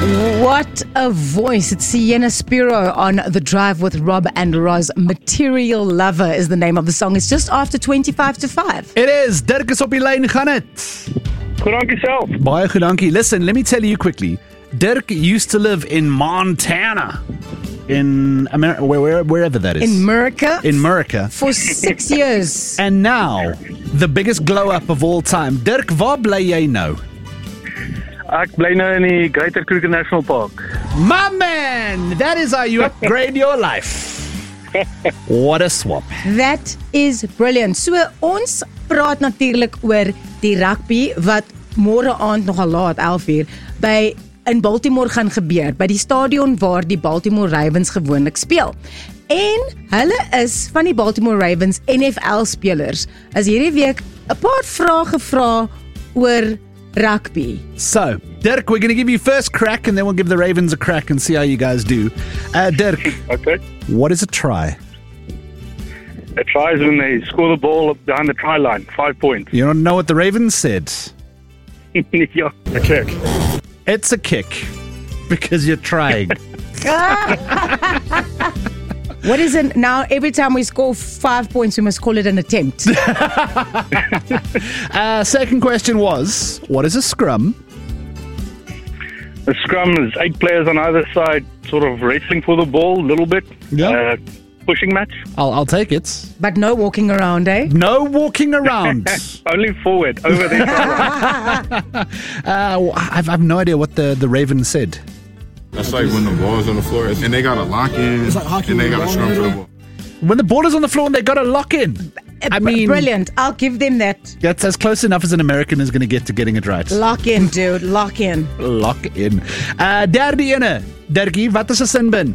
What a voice. It's Sienna Spiro on The Drive with Rob and Roz. Material Lover is the name of the song. It's just after 25 to 5. It is. Dirk is op die lyn, gaan het? Goed, dankie self. Baie goed, dankie. Listen, let me tell you quickly. Dirk used to live in Montana. In America, wherever that is. In America? In America. For 6 years. And now, the biggest glow-up of all time. Dirk, waar bly jy nou? Ek bly nou in die Greater Kruger National Park. My man! That is how you upgrade your life. What a swap. That is brilliant. So, ons praat natuurlik oor die rugby wat môre aand nogal laat 11:00 in Baltimore gaan gebeur, by die stadion waar die Baltimore Ravens gewoonlik speel. En hulle is van die Baltimore Ravens NFL-spelers. Is hierdie week 'n paar vrae gevra oor rugby. So, Dirk, we're going to give you first crack and then we'll give the Ravens a crack and see how you guys do. Dirk, Okay. what is a try? A try is when they score the ball behind the try line, 5 points. You don't know what the Ravens said? Yeah. A kick. It's a kick because you're trying. What is it now? Every time we score 5 points, we must call it an attempt. Second question was, what is a scrum? The scrum is 8 players on either side, sort of wrestling for the ball a little bit. Yeah. Pushing match. I'll take it. But no walking around, eh? No walking around. Only forward, over there. I've no idea what the Ravens said. That's like when the ball's on the floor and they got to lock in and they got to scrum for the ball. When the ball is on the floor and they got to lock in. I mean, brilliant. I'll give them that. That's as close enough as an American is going to get to getting it right. Lock in, dude. Lock in. Lock in. Derde ene. Dirkie, wat is 'n sinbin?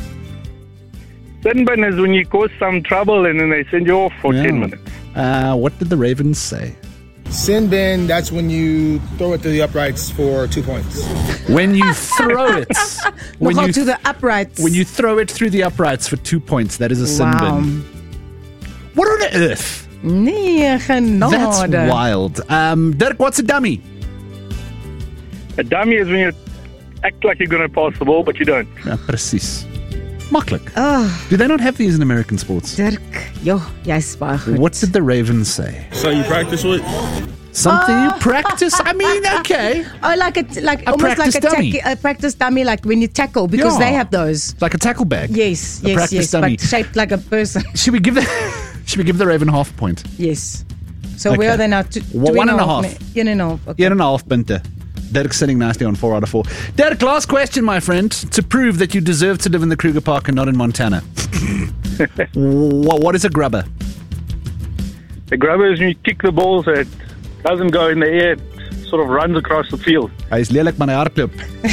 Sinbin is when you cause some trouble and then they send you off for 10 minutes. What did the Ravens say? Sin bin, that's when you throw it to the uprights for 2 points. When you throw it. Nogal to the uprights. When you throw it through the uprights for 2 points, that is a sin bin. What on earth? Nee, genade. That's wild. Dirk, what's a dummy? A dummy is when you act like you're going to pass the ball, but you don't. Ja, precies. Maklik. Oh, Do they not have these in American sports? Dirk. Jo, jy's baie goed. What did the Ravens say? So you practice with? Something you practice? I mean, okay. Oh, like almost practice like dummy. a practice dummy, like when you tackle, because Yeah. they have those. Like a tackle bag. Yes, A practice dummy. but shaped like a person. Should we give the Raven half point? Yes. So Okay. where are they now? One and a half. One and a half. Okay. 1.5 punte. Dirk sitting nicely on 4 out of 4. Dirk, last question, my friend, to prove that you deserve to live in the Kruger Park and not in Montana. What is a grubber? The grubber is when you kick the ball so it doesn't go in the air, it sort of runs across the field. Hy is lelik, maar hy hardloop.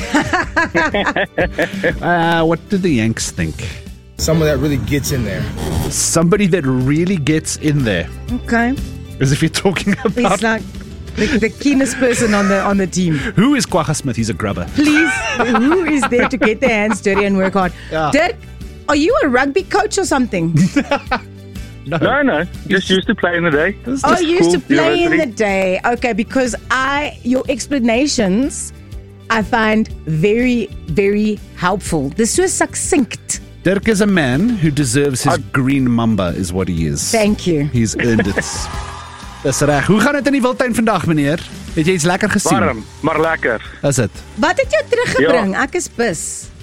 What do the Yanks think? Someone that really gets in there. Somebody that really gets in there. Okay. As if you're talking about... He's like the keenest person on the team. Who is Kwagga Smith? He's a grubber. Please, who is there to get their hands dirty and work hard? Yeah. Dirk, are you a rugby coach or something? No, just used to play in the day. Oh, you used to School, play in the university. day. Okay, because your explanations I find very, very helpful. They're so succinct. Dirk is a man who deserves his green mamba, is what he is. Thank you. He's earned it. Dis reg. Hoe gaan dit in die Wildtuin vandag, meneer? Het jy iets lekker gesien? Warm, maar lekker. Is dit? Wat het jou teruggebring? Ja. Ek is bus.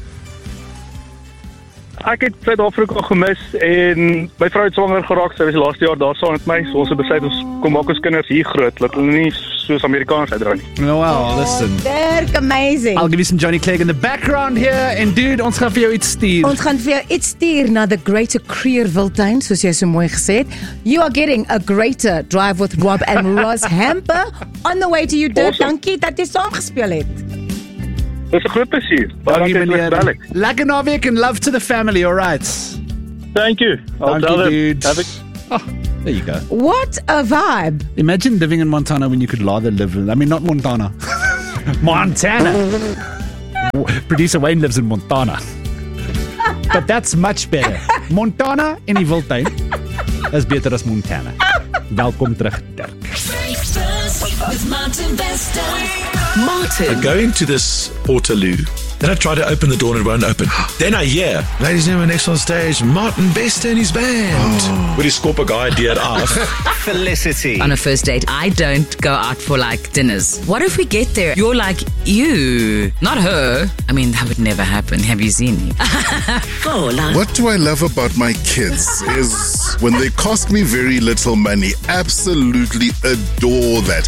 Ek het Suid-Afrika gemis en my vrou het swanger geraak. Sy was die laaste jaar daar saam met my. So ons het besluit ons kom maak ons kinders hier groot. Laat hulle nie soos Amerikaners uitdraai nie. Oh, wow, listen. Dirk, amazing. I'll give you some Johnny Clegg in the background here. En dude, ons gaan vir jou iets stuur. Ons gaan vir jou iets stuur na the Greater Kruger Wildtuin, soos jy so mooi gesê het. You are getting a greater drive with Rob and Roz hamper on the way to you, Dirk. Awesome. Dankie dat jy saam gespeel het. Dis 'n groot plesier. Dankie, Dankie meneer. Lekker naweek and love to the family, all right? Thank you. I'll Dankie, tell them. dude. Have a Oh, there you go. What a vibe. Imagine living in Montana when you could rather live in... I mean, not Montana. Montana. Producer Wayne lives in Montana. But that's much better. Montana in die Wildtuin is beter as Montana. Welkom terug, Dirk. Breakfast with Martin Bester. Martin. Going to this Portaloo Then I try to open the door and it won't open. Then I hear, ladies and gentlemen, next on stage, Martin Best and his band. With his scorpa guy idea af. Felicity. On a first date, I don't go out for like dinners. What if we get there? You're like, you, not her. I mean, that would never happen. Have you seen me? What do I love about my kids is when they cost me very little money. Absolutely adore that.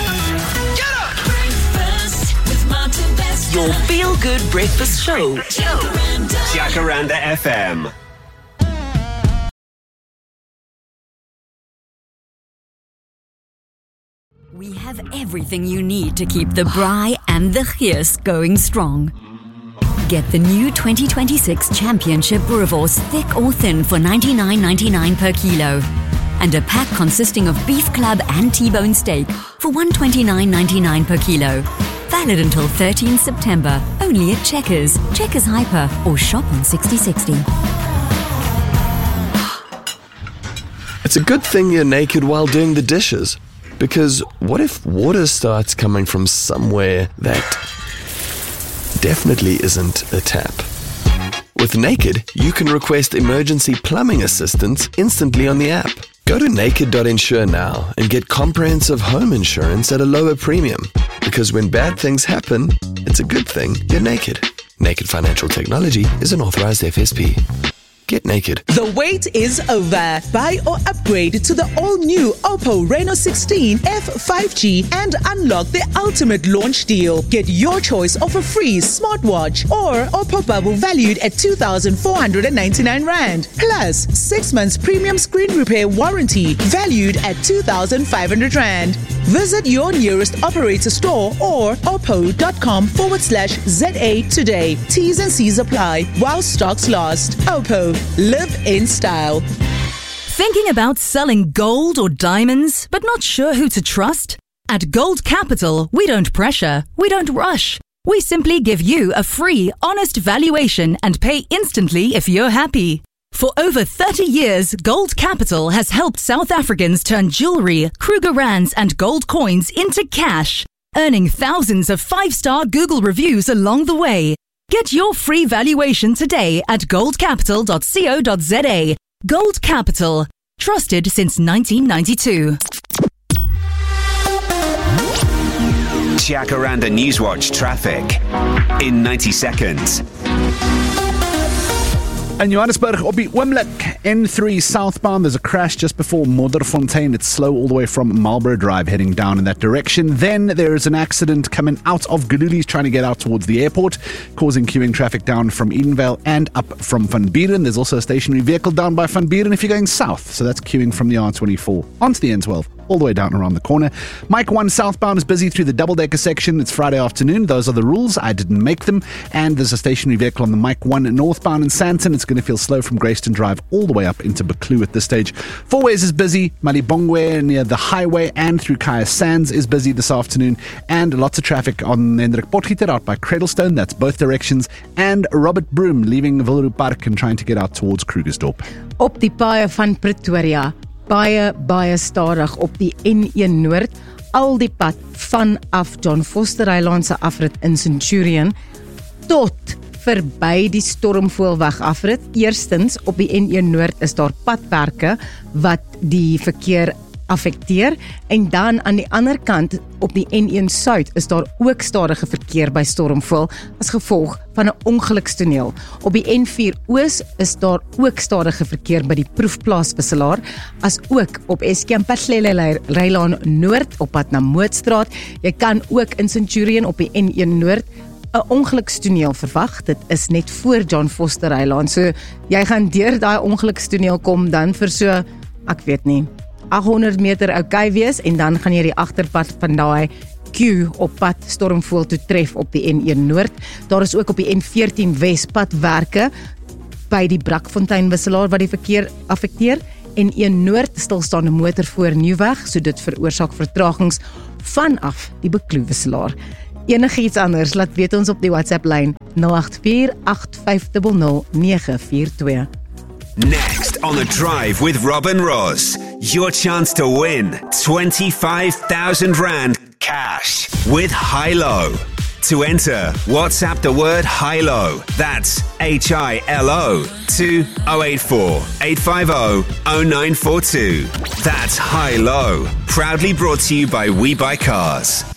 Your feel-good breakfast show. Jacaranda FM. We have everything you need to keep the braai and the gees going strong. Get the new 2026 Championship Boerewors thick or thin for $99.99 per kilo. And a pack consisting of beef club and T-bone steak for $129.99 per kilo. Valid until 13 September. Only at Checkers, Checkers Hyper, or shop on 6060. It's a good thing you're naked while doing the dishes. Because what if water starts coming from somewhere that definitely isn't a tap? With Naked, you can request emergency plumbing assistance instantly on the app. Go to naked.insure now and get comprehensive home insurance at a lower premium. Because when bad things happen, it's a good thing you're naked. Naked Financial Technology is an authorized FSP. Get naked. The wait is over. Buy or upgrade to the all-new Oppo Reno 16 F5G and unlock the ultimate launch deal. Get your choice of a free smartwatch or Oppo Bubble valued at 2,499 Rand. Plus 6 months premium screen repair warranty valued at 2,500 Rand. Visit your nearest operator store or oppo.com/ZA today. T's and C's apply while stocks last. Oppo. Live in style. Thinking about selling gold or diamonds, but not sure who to trust? At Gold Capital, we don't pressure, we don't rush. We simply give you a free, honest valuation and pay instantly if you're happy. For over 30 years, Gold Capital has helped South Africans turn jewelry, Kruger Rands, and gold coins into cash, earning thousands of 5-star Google reviews along the way. Get your free valuation today at goldcapital.co.za. Gold Capital. Trusted since 1992. Jacaranda Newswatch traffic in 90 seconds. In Johannesburg, op die oomblik, N3 southbound, there's a crash just before Modderfontein. It's slow all the way from Marlborough Drive heading down in that direction. Then there is an accident coming out of Gululi's trying to get out towards the airport, causing queuing traffic down from Edenvale and up from Van Buren. There's also a stationary vehicle down by Van Buren if you're going south. So that's queuing from the R24 onto the N12. All the way down around the corner. Mike 1 southbound is busy through the double-decker section. It's Friday afternoon. Those are the rules. I didn't make them. And there's a stationary vehicle on the Mike 1 northbound in Sandton. It's going to feel slow from Grayston Drive all the way up into Buccleuch at this stage. Four Ways is busy. Malibongwe near the highway and through Kaya Sands is busy this afternoon. And lots of traffic on Hendrik Potgieter out by Cradlestone. That's both directions. And Robert Broom leaving Wilroo Park and trying to get out towards Krugersdorp. Op die paaie van Pretoria. Baie stadig op die N1 Noord, al die pad vanaf John Foster Eiland se afrit in Centurion tot verby die Stormvoelweg afrit. Eerstens op die N1 Noord is daar padperke wat die verkeer affekteer en dan aan die ander kant op die N1 Suid is daar ook stadige verkeer by Stormvoel as gevolg van 'n ongelukstoneel. Op die N4 Oos is daar ook stadige verkeer by die Proefplaas as ook op Eskamperlele Reilaan Noord op pad na Mootstraat. Jy kan ook in Centurion op die N1 Noord 'n ongelukstoneel verwag. Dit is net voor John Foster Eiland. So jy gaan deur daai ongelukstoneel kom dan vir so, ek weet nie, 800 meter okay wees en dan gaan jy die agterpad van daai queue op pad Stormvoel toe tref op die N1 Noord. Daar is ook op die N14 Wespad werke by die Brakfontein wisselaar wat die verkeer affekteer. N1 Noord stilstaande motor voor Nieuweg, so dit veroorsaak vertragings vanaf die Buccleuch wisselaar. Enige iets anders, laat weet ons op die WhatsApp lyn 0848500942. Next on The Drive with Robin Ross, your chance to win 25,000 Rand cash with Hilo. To enter, WhatsApp the word HILO. That's HILO to 084 850 0942. That's HILO. Proudly brought to you by We Buy Cars.